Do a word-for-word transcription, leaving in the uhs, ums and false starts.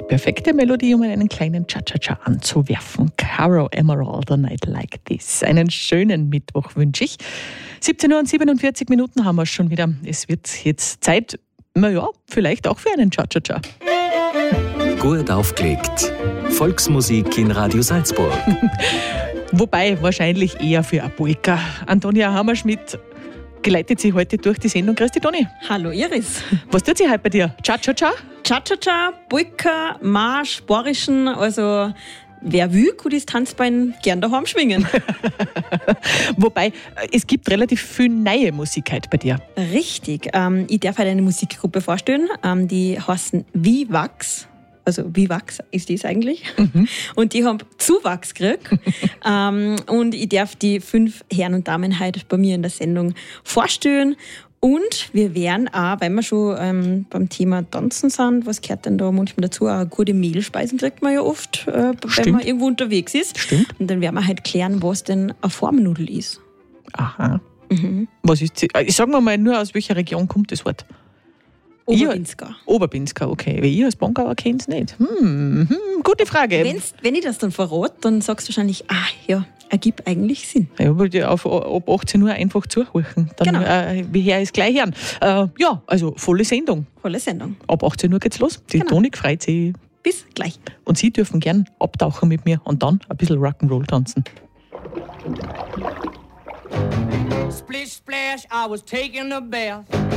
Perfekte Melodie, um einen kleinen Cha-Cha-Cha anzuwerfen. Caro Emerald, A Night Like This. Einen schönen Mittwoch wünsche ich. siebzehn Uhr und siebenundvierzig Minuten haben wir schon wieder. Es wird jetzt Zeit, naja, vielleicht auch für einen Cha-Cha-Cha. Gut aufgelegt. Volksmusik in Radio Salzburg. Wobei wahrscheinlich eher für eine Polka. Antonia Hammerschmidt geleitet sie heute durch die Sendung. Grüß dich, Toni. Hallo Iris. Was tut sie heute bei dir? Cha-Cha-Cha? Cha-Cha-Cha, Polka, Marsch, Borischen, also wer will, kann das Tanzbein gern daheim schwingen. Wobei, es gibt relativ viel neue Musik heute bei dir. Richtig. Ähm, ich darf heute eine Musikgruppe vorstellen, ähm, die heißen Vivax. Also Vivax ist das eigentlich. Mhm. Und die haben Zuwachs gekriegt. ähm, und ich darf die fünf Herren und Damen heute bei mir in der Sendung vorstellen. Und wir werden auch, weil wir schon ähm, beim Thema Tanzen sind, was gehört denn da manchmal dazu? Auch gute Mehlspeisen kriegt man ja oft, äh, wenn man irgendwo unterwegs ist. Stimmt. Und dann werden wir halt klären, was denn eine Formnudel ist. Aha. Mhm. Was ist sie? Ich sag mal nur, aus welcher Region kommt das Wort? Oberbinska. Ich, Oberbinska, okay. Weil ich als Bongauer kenne es nicht. Hm, hm, gute Frage. Wenn's, wenn ich das dann verrate, dann sagst du wahrscheinlich, ah ja, ergibt eigentlich Sinn. Ja, ich wollte auf, ab achtzehn Uhr einfach zuhören. Dann Genau. äh, wir hören es gleich hören. Äh, ja, also volle Sendung. Volle Sendung. Ab achtzehn Uhr geht's los. Die Genau. Toni freut sich. Bis gleich. Und Sie dürfen gern abtauchen mit mir und dann ein bisschen Rock'n'Roll tanzen. Splish splash, I was taking a bath.